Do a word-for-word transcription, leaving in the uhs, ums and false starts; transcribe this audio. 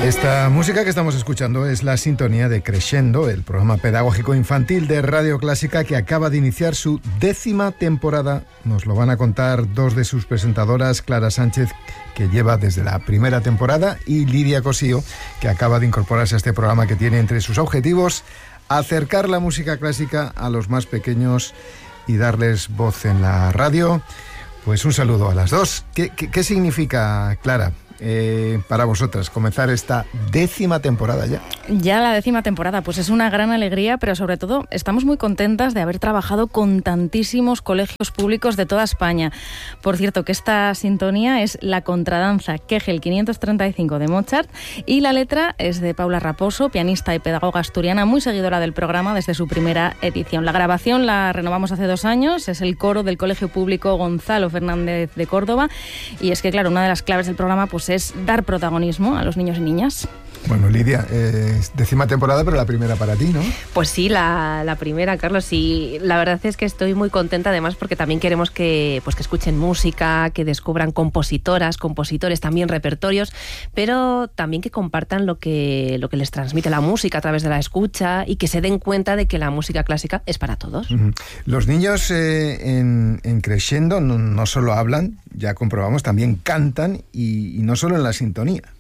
Esta música que estamos escuchando es la sintonía de Crescendo, el programa pedagógico infantil de Radio Clásica que acaba de iniciar su décima temporada. Nos lo van a contar dos de sus presentadoras, Clara Sánchez, que lleva desde la primera temporada, y Lidia Cosío, que acaba de incorporarse a este programa que tiene entre sus objetivos acercar la música clásica a los más pequeños y darles voz en la radio. Pues un saludo a las dos. ¿Qué, qué, qué significa, Clara, Eh, para vosotras comenzar esta décima temporada ya? Ya la décima temporada, pues es una gran alegría, pero sobre todo estamos muy contentas de haber trabajado con tantísimos colegios públicos de toda España. Por cierto, que esta sintonía es la contradanza Köchel quinientos treinta y cinco de Mozart, y la letra es de Paula Raposo, pianista y pedagoga asturiana, muy seguidora del programa desde su primera edición. La grabación la renovamos hace dos años, es el coro del Colegio Público Gonzalo Fernández de Córdoba, y es que, claro, una de las claves del programa pues es dar protagonismo a los niños y niñas. Bueno, Lidia, eh, décima temporada, pero la primera para ti, ¿no? Pues sí, la, la primera, Carlos, y la verdad es que estoy muy contenta, además, porque también queremos que, pues, que escuchen música, que descubran compositoras, compositores, también repertorios, pero también que compartan lo que, lo que les transmite la música a través de la escucha y que se den cuenta de que la música clásica es para todos. Uh-huh. Los niños eh, en, en Crescendo no, no solo hablan, ya comprobamos, también cantan, y, y no solo en la sintonía.